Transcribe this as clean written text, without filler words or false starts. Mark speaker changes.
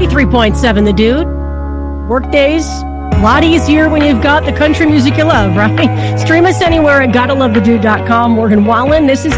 Speaker 1: 93.7 The Dude. Workdays, a lot easier when you've got the country music you love, right? Stream us anywhere at GottaLoveTheDude.com. Morgan Wallen, this is